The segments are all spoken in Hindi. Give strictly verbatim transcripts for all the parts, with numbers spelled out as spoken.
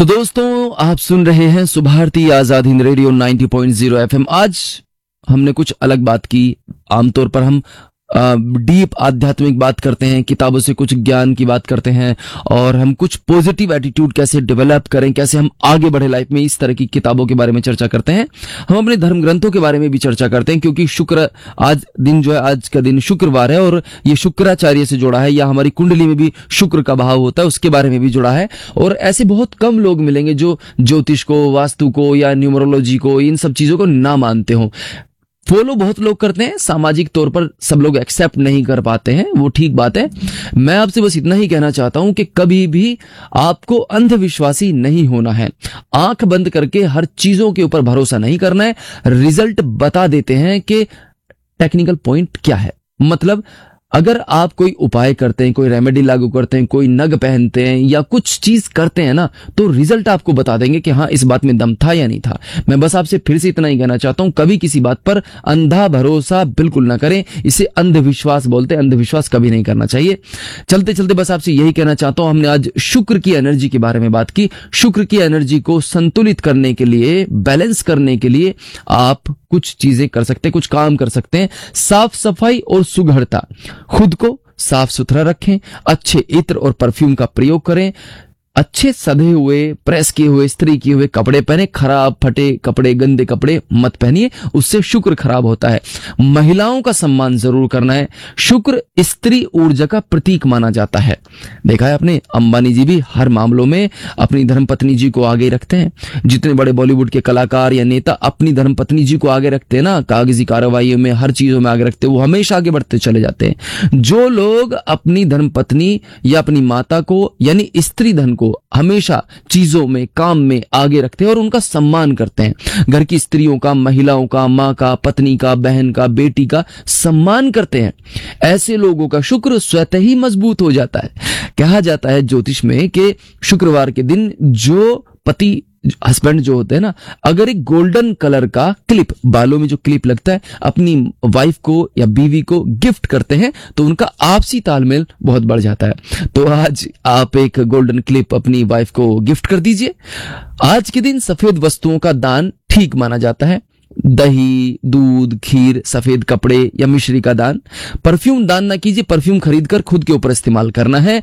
तो दोस्तों, आप सुन रहे हैं सुभारती आजाद हिंद रेडियो नब्बे पॉइंट ज़ीरो एफएम। आज हमने कुछ अलग बात की। आमतौर पर हम डीप आध्यात्मिक बात करते हैं, किताबों से कुछ ज्ञान की बात करते हैं और हम कुछ पॉजिटिव एटीट्यूड कैसे डेवलप करें, कैसे हम आगे बढ़े लाइफ में, इस तरह की किताबों के बारे में चर्चा करते हैं। हम अपने धर्म ग्रंथों के बारे में भी चर्चा करते हैं, क्योंकि शुक्र आज दिन जो है, आज का दिन शुक्रवार है और ये शुक्राचार्य से जुड़ा है, या हमारी कुंडली में भी शुक्र का भाव होता है, उसके बारे में भी जुड़ा है। और ऐसे बहुत कम लोग मिलेंगे जो ज्योतिष को, वास्तु को या न्यूमरोलॉजी को, इन सब चीजों को ना मानते हो। फॉलो बहुत लोग करते हैं, सामाजिक तौर पर सब लोग एक्सेप्ट नहीं कर पाते हैं, वो ठीक बात है। मैं आपसे बस इतना ही कहना चाहता हूं कि कभी भी आपको अंधविश्वासी नहीं होना है। आंख बंद करके हर चीजों के ऊपर भरोसा नहीं करना है। रिजल्ट बता देते हैं कि टेक्निकल पॉइंट क्या है। मतलब अगर आप कोई उपाय करते हैं, कोई रेमेडी लागू करते हैं, कोई नग पहनते हैं या कुछ चीज करते हैं ना, तो रिजल्ट आपको बता देंगे कि हाँ, इस बात में दम था या नहीं था। मैं बस आपसे फिर से इतना ही कहना चाहता हूं, कभी किसी बात पर अंधा भरोसा बिल्कुल ना करें। इसे अंधविश्वास बोलते हैं, अंधविश्वास कभी नहीं करना चाहिए। चलते चलते बस आपसे यही कहना चाहता हूं, हमने आज शुक्र की एनर्जी के बारे में बात की। शुक्र की एनर्जी को संतुलित करने के लिए, बैलेंस करने के लिए आप कुछ चीजें कर सकते हैं, कुछ काम कर सकते हैं। साफ सफाई और सुघड़ता, खुद को साफ सुथरा रखें, अच्छे इत्र और परफ्यूम का प्रयोग करें, अच्छे सधे हुए, प्रेस किए हुए, इस्त्री किए हुए कपड़े पहने। खराब फटे कपड़े, गंदे कपड़े मत पहनिए, उससे शुक्र खराब होता है। महिलाओं का सम्मान जरूर करना है। शुक्र स्त्री ऊर्जा का प्रतीक माना जाता है। देखा है आपने, अंबानी जी भी हर मामलों में अपनी धर्मपत्नी जी को आगे रखते हैं। जितने बड़े बॉलीवुड के कलाकार या नेता अपनी धर्मपत्नी जी को आगे रखते हैं ना, कागजी कार्रवाइयों में, हर चीजों में आगे रखते हैं, वो हमेशा आगे बढ़ते चले जाते हैं। जो लोग अपनी धर्मपत्नी या अपनी माता को यानी स्त्री धन को हमेशा चीजों में, काम में आगे रखते हैं और उनका सम्मान करते हैं, घर की स्त्रियों का, महिलाओं का, मां का, पत्नी का, बहन का, बेटी का सम्मान करते हैं, ऐसे लोगों का शुक्र स्वतः ही मजबूत हो जाता है। कहा जाता है ज्योतिष में कि शुक्रवार के दिन जो पति, हस्बैंड जो होते हैं ना, अगर एक गोल्डन कलर का क्लिप, बालों में जो क्लिप लगता है, अपनी वाइफ को या बीवी को गिफ्ट करते हैं, तो उनका आपसी तालमेल बहुत बढ़ जाता है। तो आज आप एक गोल्डन क्लिप अपनी वाइफ को गिफ्ट कर दीजिए। आज के दिन सफेद वस्तुओं का दान ठीक माना जाता है। दही, दूध, खीर, सफेद कपड़े या मिश्री का दान। परफ्यूम दान ना कीजिए, परफ्यूम खरीदकर खुद के ऊपर इस्तेमाल करना है।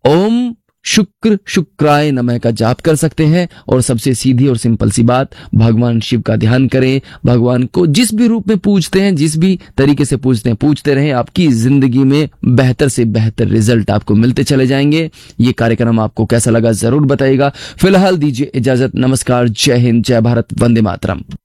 ओम शुक्र शुक्राय नमः का जाप कर सकते हैं। और सबसे सीधी और सिंपल सी बात, भगवान शिव का ध्यान करें। भगवान को जिस भी रूप में पूजते हैं, जिस भी तरीके से पूजते हैं, पूजते रहें। आपकी जिंदगी में बेहतर से बेहतर रिजल्ट आपको मिलते चले जाएंगे। ये कार्यक्रम आपको कैसा लगा जरूर बताइएगा। फिलहाल दीजिए इजाजत। नमस्कार, जय हिंद, जय भारत, वंदे मातरम।